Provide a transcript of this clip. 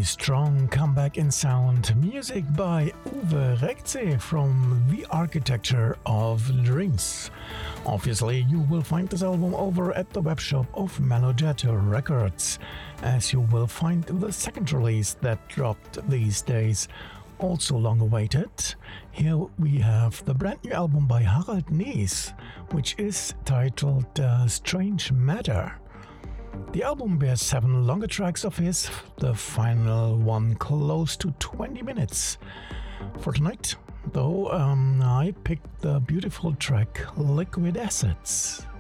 a strong comeback in sound, music by Uwe Rekze from The Architecture of Dreams. Obviously, you will find this album over at the webshop of Melojet Records, as you will find the second release that dropped these days, also long awaited. Here we have the brand new album by Harald Nies, which is titled Strange Matter. The album bears 7 longer tracks of his, the final one close to 20 minutes. For tonight, though, I picked the beautiful track Liquid Assets.